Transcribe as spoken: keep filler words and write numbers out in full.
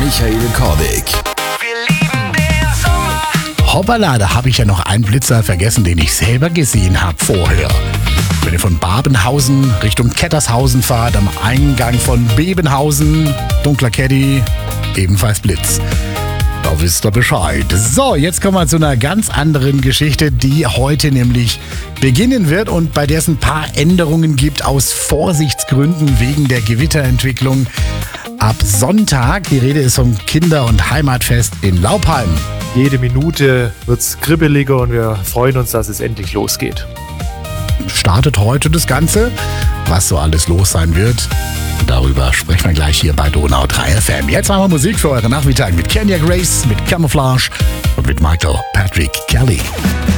Michael Korbig. Hoppala, da habe ich ja noch einen Blitzer vergessen, den ich selber gesehen habe vorher. Wenn ihr von Babenhausen Richtung Kettershausen fahrt, am Eingang von Bebenhausen, dunkler Caddy, ebenfalls Blitz. Da wisst ihr Bescheid. So, jetzt kommen wir zu einer ganz anderen Geschichte, die heute nämlich beginnen wird und bei der es ein paar Änderungen gibt aus Vorsichtsgründen wegen der Gewitterentwicklung. Ab Sonntag, die Rede ist vom Kinder- und Heimatfest in Laupheim. Jede Minute wird es kribbeliger und wir freuen uns, dass es endlich losgeht. Startet heute das Ganze. Was so alles los sein wird, darüber sprechen wir gleich hier bei Donau drei F M. Jetzt haben wir Musik für euren Nachmittag mit Kenya Grace, mit Camouflage und mit Michael Patrick Kelly.